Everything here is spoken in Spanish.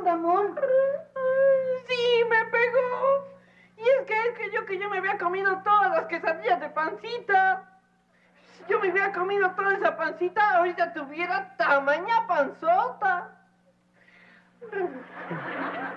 onda, amor? Sí, me pegó. Y es que yo me había comido todas las quesadillas de pancita. Si yo me hubiera comido toda esa pancita, ahorita tuviera tamaña panzota.